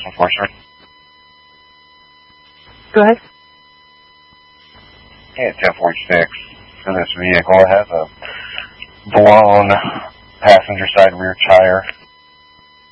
unfortunately. Go ahead. Yeah, 1046. So this vehicle has a blown passenger side rear tire